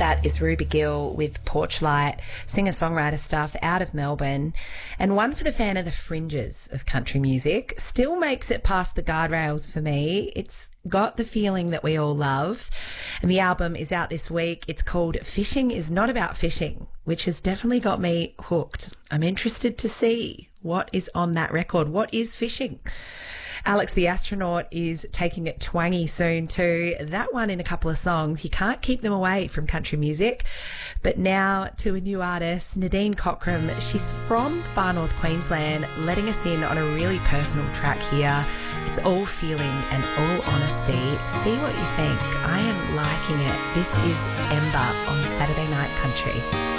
That is Ruby Gill with Porchlight, singer-songwriter stuff out of Melbourne. And one for the fan of the fringes of country music. Still makes it past the guardrails for me. It's got the feeling that we all love. And the album is out this week. It's called Fishing is Not About Fishing, which has definitely got me hooked. I'm interested to see what is on that record. What is fishing? Alex the Astronaut is taking it twangy soon too. That one in a couple of songs. You can't keep them away from country music. But now to a new artist, Nadine Cockram. She's from far north Queensland, letting us in on a really personal track here. It's all feeling and all honesty. See what you think. I am liking it. This is Ember on Saturday Night Country.